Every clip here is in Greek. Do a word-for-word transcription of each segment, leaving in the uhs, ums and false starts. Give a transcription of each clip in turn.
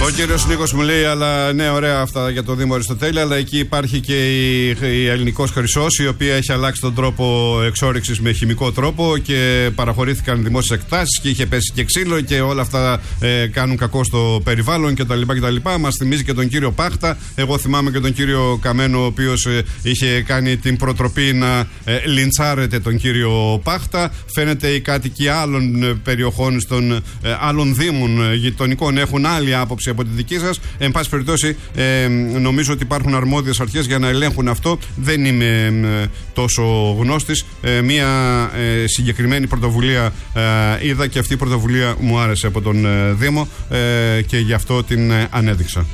Ο κύριος Νίκος μου λέει, αλλά ναι, ωραία αυτά για το Δήμο Αριστοτέλη, αλλά εκεί υπάρχει και η, η Ελληνικός Χρυσός, η οποία έχει αλλάξει τον τρόπο εξόρυξης με χημικό τρόπο και παραχωρήθηκαν δημόσιες εκτάσεις και είχε πέσει και ξύλο και όλα αυτά ε, κάνουν κακό στο περιβάλλον κτλ. κτλ. Μας θυμίζει και τον κύριο Πάχτα. Εγώ θυμάμαι και τον κύριο Καμένο, ο οποίος ε, είχε κάνει την προτροπή να ε, λιντσάρεται τον κύριο Πάχτα. Φαίνεται οι κάτοικοι άλλων ε, περιοχών, των ε, άλλων δήμων ε, γειτονικών έχουν άλλη άποψη από τη δική σας. Εν πάση περιπτώσει, ε, νομίζω ότι υπάρχουν αρμόδιες αρχές για να ελέγχουν αυτό. Δεν είμαι ε, τόσο γνώστης. Ε, μία ε, συγκεκριμένη πρωτοβουλία ε, είδα και αυτή η πρωτοβουλία μου άρεσε από τον ε, Δήμο ε, και γι' αυτό την ε, ανέδειξα.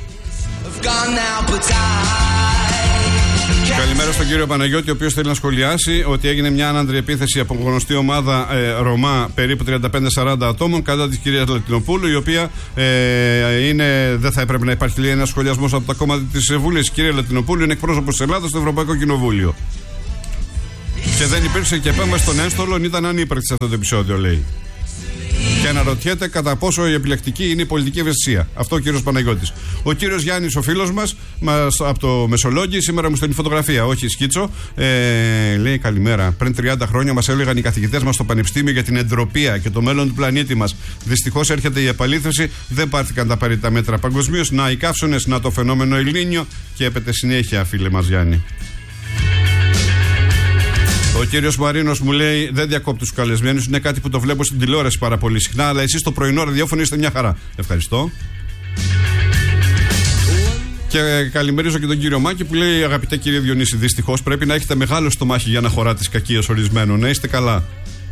Καλημέρα στον κύριο Παναγιώτη, ο οποίος θέλει να σχολιάσει ότι έγινε μια άνανδρη επίθεση από γνωστή ομάδα ε, Ρωμά περίπου τριάντα πέντε σαράντα ατόμων κατά της κυρίας Λατινοπούλου, η οποία ε, είναι, δεν θα έπρεπε να υπάρχει ένας σχολιασμός από τα κόμματα της Βουλής. Η κυρία Λατινοπούλου είναι εκπρόσωπος της Ελλάδας στο Ευρωπαϊκό Κοινοβούλιο. Και δεν υπήρξε και επέμβαση στον ένστολο, ήταν ανύπαρκτη σε αυτό το επεισόδιο, λέει. Και αναρωτιέται κατά πόσο η επιλεκτική είναι η πολιτική ευαισθησία. Αυτό ο κύριος Παναγιώτης. Ο κύριος Γιάννης, ο φίλος μας, μας από το Μεσολόγγι, σήμερα μου στέλνει φωτογραφία, όχι σκίτσο. Ε, λέει καλημέρα. Πριν τριάντα χρόνια μας έλεγαν οι καθηγητές μας στο Πανεπιστήμιο για την εντροπία και το μέλλον του πλανήτη μας. Δυστυχώς έρχεται η επαλήθευση, δεν πάρθηκαν τα απαραίτητα μέτρα παγκοσμίως. Να οι καύσονες, να το φαινόμενο Ελνίνιο και έπεται συνέχεια, φίλε μας Γιάννη. Ο κύριος Μαρίνος μου λέει: δεν διακόπτω τους καλεσμένους, είναι κάτι που το βλέπω στην τηλεόραση πάρα πολύ συχνά, αλλά εσείς στο πρωινό ραδιόφωνο είστε μια χαρά. Ευχαριστώ. Και καλημερίζω και τον κύριο Μάκη που λέει: αγαπητέ κύριε Διονύση, δυστυχώς πρέπει να έχετε μεγάλο στομάχι για να χωράτε τις κακίες ορισμένων. Να είστε καλά.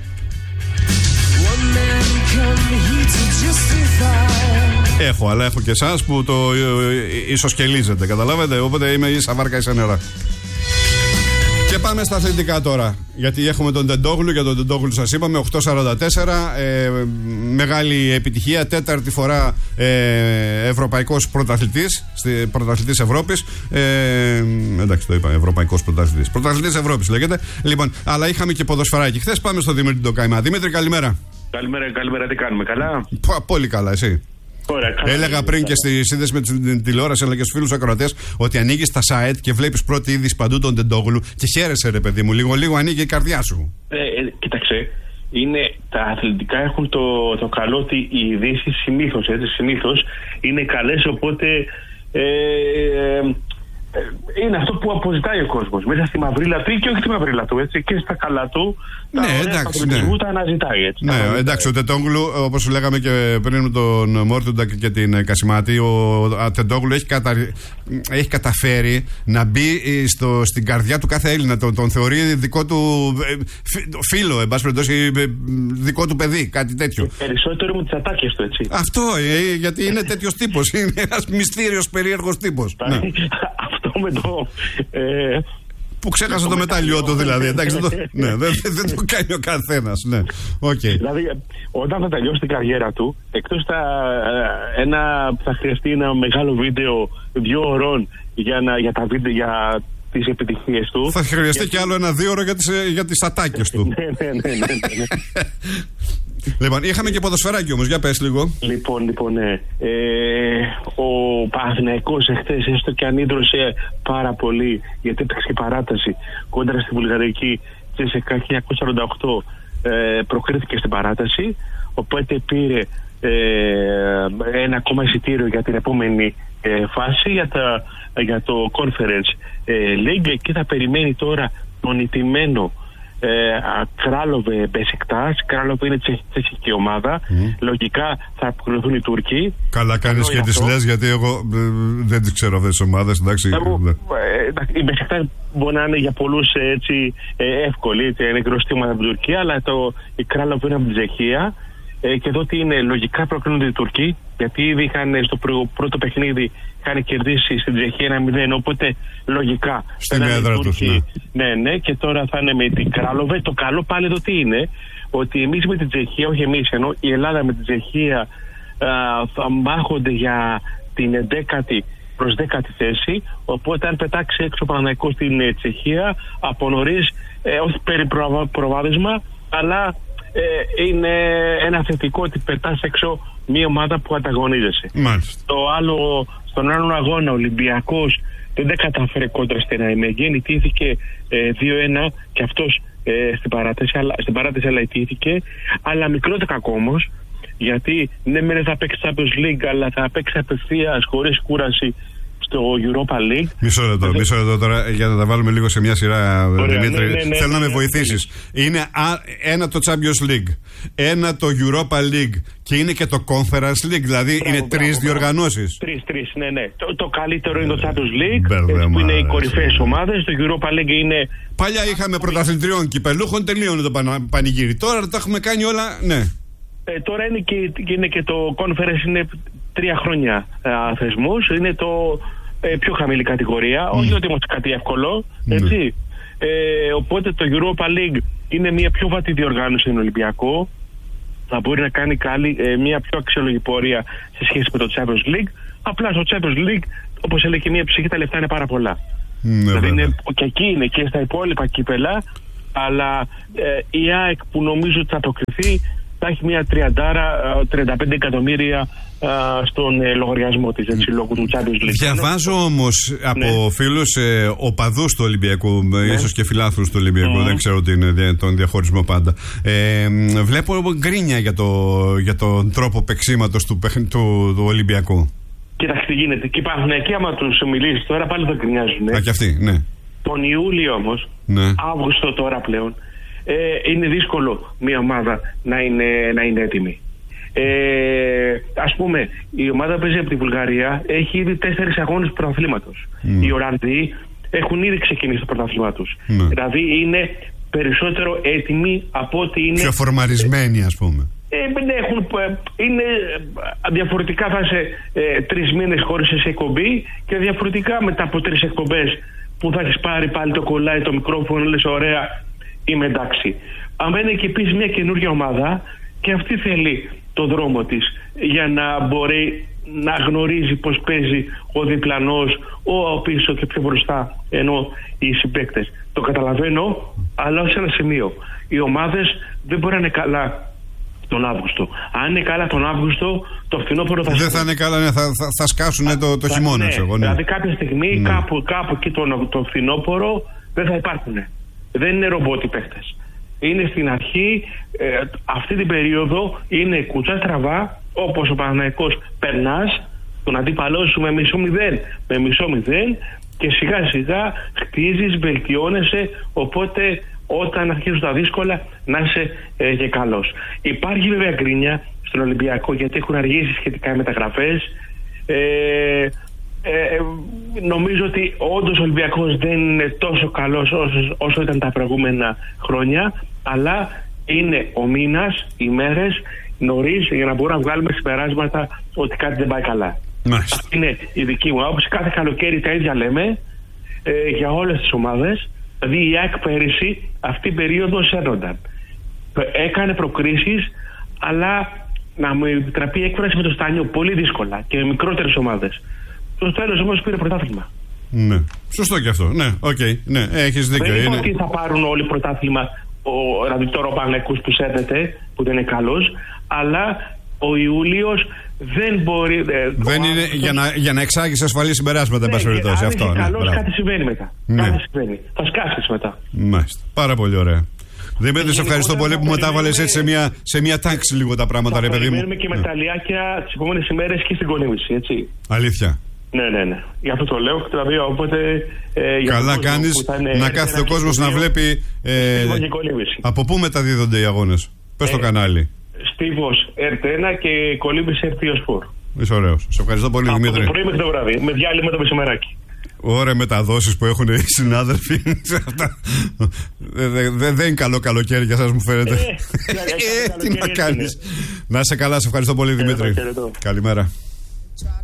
Έχω, αλλά έχω και εσάς που το ισοσκελίζετε, καταλάβετε. Οπότε είμαι ίσα βάρκα ίσα νερά. Και πάμε στα αθλητικά τώρα. Γιατί έχουμε τον Τεντόγλου, για τον Τεντόγλου σας είπαμε, οκτώ σαράντα τέσσερα. Ε, μεγάλη επιτυχία, τέταρτη φορά ε, ευρωπαϊκός πρωταθλητής, πρωταθλητής Ευρώπης. Ε, εντάξει, το είπα, ευρωπαϊκός πρωταθλητής. Πρωταθλητής Ευρώπης λέγεται. Λοιπόν, αλλά είχαμε και ποδοσφαιράκι. Χθες πάμε στο Δημήτρη τον Καϊμά. Δημήτρη, καλημέρα. Καλημέρα, καλημέρα, τι κάνουμε, καλά. Πο, πολύ καλά, εσύ. Ωραία, έλεγα πριν και στη σύνδεση με την τηλεόραση, αλλά και στους φίλους ακροατές, ότι ανοίγεις τα site και βλέπεις πρώτη είδηση παντού τον Τεντόγλου και χαίρεσαι, ρε παιδί μου. Λίγο, λίγο ανοίγει η καρδιά σου. Ε, ε, κοίταξε, είναι, τα αθλητικά έχουν το, το καλό ότι οι ειδήσεις συνήθως, έτσι, συνήθως είναι καλές, οπότε ε, ε, είναι αυτό που αποζητάει ο κόσμος. Μέσα στη μαυρίλα του ή και όχι στη μαυρίλα του, έτσι, και στα καλά του. Ναι, τα εντάξει, ναι. τα αναζητάει, έτσι. Ναι, τα εντάξει, ο Τεντόγλου, όπως λέγαμε και πριν με τον Μόρτουντα και την Κασιμάτη, ο Τεντόγλου έχει, κατα... έχει καταφέρει να μπει στο, στην καρδιά του κάθε Έλληνα. Τον, τον θεωρεί δικό του φίλο, εν πάση περιπτώσει, δικό του παιδί, κάτι τέτοιο. Περισσότερο με τις ατάκες του, έτσι. Αυτό, ε, γιατί είναι τέτοιος τύπος. Είναι ένας μυστήριος περίεργος τύπος. Ναι. Αυτό με το. Ε, που ξέχασε το, το μετάλλιό του, δηλαδή. Εντάξει, δεν, το, ναι, δεν, δεν το κάνει ο καθένας. Ναι. Okay. Δηλαδή, όταν θα τελειώσει την καριέρα του, εκτός τα, ένα, θα χρειαστεί ένα μεγάλο βίντεο δύο ωρών για, να, για, τα βίντεο, για τις επιτυχίες του. Θα χρειαστεί γιατί... και άλλο ένα δύο ώρο για τις, για τις ατάκες του. ναι, ναι, ναι, ναι, ναι. Λοιπόν, είχαμε και ποδοσφαιράκι όμως, για πες λίγο. Λοιπόν, λοιπόν, ναι. Ε, ο Παναθηναϊκός εχθές, έστω και αν ίδρωσε πάρα πολύ, γιατί έπαιξε και παράταση κόντρα στη Βουλγαρική Τσέσσεκα χίλια εννιακόσια σαράντα οκτώ, ε, προκρίθηκε στην παράταση, οπότε πήρε ε, ένα ακόμα εισιτήριο για την επόμενη ε, φάση, για, τα, για το Conference ε, League, και θα περιμένει τώρα τον ηττημένο Ε, Κράλοβε Μπεσικτάς. Κράλοβε είναι τσεχική ομάδα. Mm. Λογικά θα αποκριθούν οι Τούρκοι. Καλά κάνεις και τις λες, γιατί εγώ ε, δεν τις ξέρω αυτές τις ομάδες. Εντάξει, ε, ε, η Μπεσικτάς μπορεί να είναι για πολλούς έτσι, ε, εύκολη, έτσι, είναι γνωστή ομάδα από την Τουρκία, αλλά το, η Κράλοβε είναι από την Τσεχία. Ε, και εδώ τι είναι, λογικά προκρίνονται οι Τουρκοί, γιατί ήδη είχαν στο πρώτο παιχνίδι είχαν κερδίσει στην Τσεχία ένα μηδέν, οπότε λογικά στην έδρα τους, ναι. ναι, ναι, και τώρα θα είναι με την Κράλοβε. Το καλό πάλι εδώ τι είναι, ότι εμείς με την Τσεχία, όχι εμείς, ενώ η Ελλάδα με την Τσεχία α, θα μάχονται για την εντέκατη προς δέκατη θέση, οπότε αν πετάξει έξω ο Παναθηναϊκός στην Τσεχία από νωρίς, ε, όχι περί προβάδισμα, αλλά ε, είναι ένα θετικό ότι πετάς έξω μια ομάδα που ανταγωνίζεσαι. Μάλιστα. Το άλλο, στον άλλον αγώνα, ο Ολυμπιακός δεν τα κατάφερε κόντρα στην ΑΕΜΕΓΕ, ιτήθηκε ε, δύο ένα και αυτός ε, στην παράταση, αλλά, στην παράταση αλλά ιτήθηκε, αλλά μικρό το κακό όμως, γιατί ναι μεν θα παίξει Champions League, αλλά θα παίξει απευθείας χωρίς κούραση στο Europa League. Μισό λεπτό, μισό λεπτό τώρα για να τα βάλουμε λίγο σε μια σειρά. Ωραία, Δημήτρη, ναι, ναι, ναι, θέλω ναι, να με ναι, βοηθήσεις. Ναι. Είναι α, ένα το Champions League, ένα το Europa League και είναι και το Conference League, δηλαδή μπράβο, είναι τρεις διοργανώσεις. Τρεις, τρεις, ναι, ναι. Το, το καλύτερο είναι το Champions League, Μπερδε, που είναι οι κορυφαίες ομάδες. Το Europa League είναι. Παλιά είχαμε πρωταθλητριών κυπελούχων, τελείωνε το πανηγύρι. Τώρα τα έχουμε κάνει όλα, ναι. Ε, τώρα είναι και, είναι και το Conference, είναι τρία χρόνια α, θεσμούς. Είναι το ε, πιο χαμηλή κατηγορία. Mm. Όχι ότι είμαστε κάτι εύκολο. Έτσι. Mm. Ε, οπότε το Europa League είναι μια πιο βατή διοργάνωση στον Ολυμπιακό. Θα μπορεί να κάνει καλή, ε, μια πιο αξιόλογη πορεία σε σχέση με το Champions League. Απλά στο Champions League, όπως έλεγε και μια ψυχή, τα λεφτά είναι πάρα πολλά. Mm, δηλαδή είναι, και εκεί είναι και στα υπόλοιπα κύπελα. Αλλά ε, η ΑΕΚ που νομίζω ότι θα προκριθεί θα έχει μια τριάντα, τριάντα πέντε εκατομμύρια α, στον ε, λογαριασμό της, έτσι, λόγω του Champions League. Διαβάζω όμως από ναι. φίλους ε, οπαδούς του Ολυμπιακού, ναι. ίσως και φιλάθλους του Ολυμπιακού, mm. δεν ξέρω τι είναι τον διαχωρισμό πάντα. Ε, βλέπω γκρίνια για, το, για τον τρόπο παίξηματος του, του, του Ολυμπιακού. Κοιτάξτε τι γίνεται. Και υπάρχουν εκεί, άμα τους μιλήσεις τώρα, πάλι θα γκρινιάζουν. Α, και αυτοί, ναι. Τον Ιούλιο όμως, ναι. Αύγουστο τώρα πλέον, Ε, είναι δύσκολο μια ομάδα να είναι, να είναι έτοιμη. Ε, ας πούμε, η ομάδα που παίζει από τη Βουλγαρία έχει ήδη τέσσερις αγώνες πρωταθλήματος. Mm. Οι Ολλανδοί έχουν ήδη ξεκινήσει το πρωτάθλημα τους. Mm. Δηλαδή είναι περισσότερο έτοιμοι από ότι είναι. Πιο φορμαρισμένοι, ας πούμε. Ε, ναι, έχουν, είναι διαφορετικά. Θα είσαι ε, τρεις μήνες χωρίς σε εκπομπή και διαφορετικά μετά από τρεις εκπομπές που θα έχεις πάρει πάλι το κολλάει το μικρόφωνο, λες ωραία. Είμαι εντάξει. Αν είναι και επίσης μια καινούργια ομάδα και αυτή θέλει το δρόμο της για να μπορεί να γνωρίζει πως παίζει ο διπλανός, ο πίσω και πιο μπροστά, ενώ οι συμπαίκτες. Το καταλαβαίνω, αλλά ως ένα σημείο. Οι ομάδες δεν μπορεί να είναι καλά τον Αύγουστο. Αν είναι καλά τον Αύγουστο, το φθινόπωρο θα. Δεν θα είναι καλά, ναι, θα, θα, θα σκάσουν θα, το, το θα, χειμώνα. Ναι, εγώ, ναι. Δηλαδή κάποια στιγμή, ναι. κάπου, κάπου εκεί το, το φθινόπωρο δεν θα υπάρχουν. Δεν είναι ρομπότ οι παίχτες. Είναι στην αρχή, ε, αυτή την περίοδο είναι κουτσά στραβά, όπως ο Παναθηναϊκός περνάς, τον αντίπαλό σου με μισό μηδέν, με μισό μηδέν και σιγά σιγά χτίζεις, βελτιώνεσαι, οπότε όταν αρχίζουν τα δύσκολα να είσαι ε, και καλός. Υπάρχει βέβαια γκρίνια στον Ολυμπιακό γιατί έχουν αργήσει σχετικά οι μεταγραφές. Ε, Ε, νομίζω ότι όντως ο Ολυμπιακός δεν είναι τόσο καλός όσο, όσο ήταν τα προηγούμενα χρόνια, αλλά είναι ο μήνας, οι μέρες νωρίς για να μπορούμε να βγάλουμε συμπεράσματα ότι κάτι δεν πάει καλά. Μάλιστα. Αυτή είναι η δική μου άποψη. Κάθε καλοκαίρι τα ίδια λέμε ε, για όλες τις ομάδες. Δηλαδή η ΑΕΚ πέρυσι αυτή την περίοδο σέρνονταν. Έκανε προκρίσεις, αλλά να μου επιτραπεί έκφραση με το Στάνιο πολύ δύσκολα και με μικρότερες ομάδες. Στο τέλος όμως πήρε πρωτάθλημα. Ναι. Σωστό και αυτό. Ναι, οκ. Okay. Ναι, έχεις δίκιο. Δεν είναι... είπα ότι θα πάρουν όλοι πρωτάθλημα, ο, δηλαδή τώρα ο Παναθηναϊκός που σέρνεται, που δεν είναι καλός, αλλά ο Ιούλιος δεν μπορεί. Ε, δεν είναι αυτό... για, να, για να εξάγεις ασφαλή συμπεράσματα, εν πάση περιπτώσει. Αν είσαι καλός, ναι, κάτι συμβαίνει μετά. Ναι. Κάτι συμβαίνει. Θα σκάσεις μετά. Μάλιστα. Πάρα πολύ ωραία. Δημήτρη, σε ευχαριστώ πολύ που μετάβαλες έτσι σε μια, σε μια τάξη λίγο τα πράγματα, ρε παιδί μου. Περιμένουμε και με τα λιάκια τις επόμενες ημέρες και στην Κολύμβηση, έτσι. Αλήθεια. Ναι, ναι, ναι. Γι' αυτό το λέω. Δηλαδή, οπότε, ε, καλά κάνεις να κάθεται ο κόσμος να βλέπει ε, από πού μεταδίδονται οι αγώνες. Πες ε, το κανάλι. Στίβος Ερτ ένα και Κολύμβηση Ερτ. Είσαι ωραίος. Σε ευχαριστώ πολύ, από Δημήτρη. Το πρωί μέχρι το βράδυ. Με διάλειμμα το μεσημεράκι. Ωραία μεταδόσεις που έχουν οι συνάδελφοι. Δεν είναι καλό καλοκαίρι για σας, μου φαίνεται. Τι να κάνεις. Να είσαι καλά, σε ευχαριστώ πολύ, Δημήτρη. Καλημέρα.